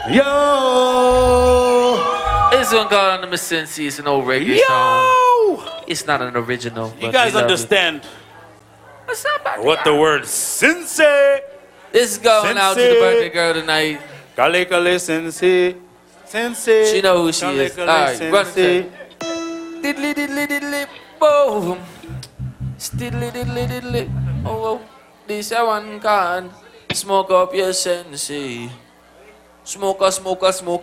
Yo! This one called Anonymous Sensei. It's an old reggae song. Yo! It's not an original. You but guys we love it. understand What's up, baby what the girl? word sensei? This is going out to the Sensei. birthday girl tonight. Kale kale sensei. Sensei. She know who she Kale is. kale All right, run sensei. it. Diddly diddly diddly boom. Stiddly diddly diddly. Oh, this a one can smoke up your sensei. Smoke.